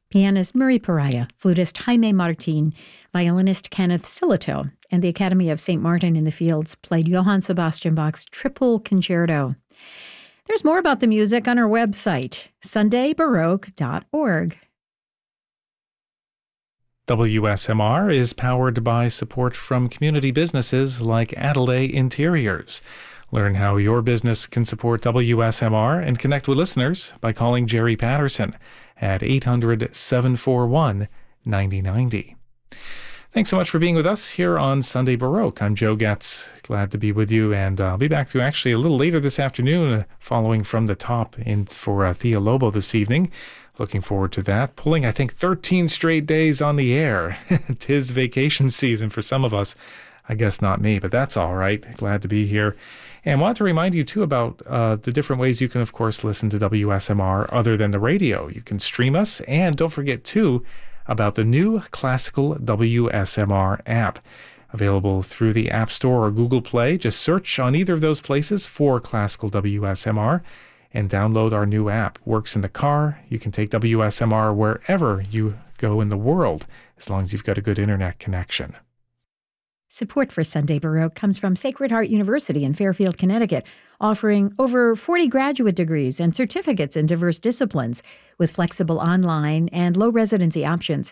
pianist Murray Pariah, flutist Jaime Martin, violinist Kenneth Silito, and the Academy of St. Martin in the Fields played Johann Sebastian Bach's Triple Concerto. There's more about the music on our website, sundaybaroque.org. WSMR is powered by support from community businesses like Adelaide Interiors. Learn how your business can support WSMR and connect with listeners by calling Jerry Patterson at 800-741-9090. Thanks so much for being with us here on Sunday Baroque. I'm Joe Getz. Glad to be with you, and I'll be back to actually a little later this afternoon, following from the top in for Thea Lobo this evening. Looking forward to that. Pulling, I think, 13 straight days on the air. 'Tis vacation season for some of us. I guess not me, but that's all right. Glad to be here. And I want to remind you, too, about the different ways you can, of course, listen to WSMR other than the radio. You can stream us, and don't forget, too, about the new Classical WSMR app. Available through the App Store or Google Play. Just search on either of those places for Classical WSMR and download our new app. Works in the car. You can take WSMR wherever you go in the world, as long as you've got a good internet connection. Support for Sunday Baroque comes from Sacred Heart University in Fairfield, Connecticut, offering over 40 graduate degrees and certificates in diverse disciplines with flexible online and low residency options.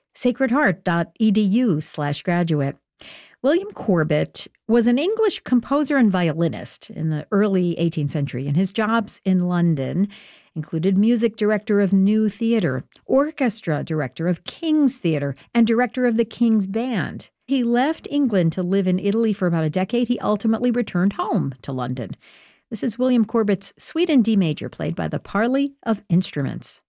sacredheart.edu/graduate. William Corbett was an English composer and violinist in the early 18th century, and his jobs in London included music director of New Theatre, orchestra director of King's Theatre, and director of the King's Band. He left England to live in Italy for about a decade. He ultimately returned home to London. This is William Corbett's Suite in D major, played by the Parley of Instruments.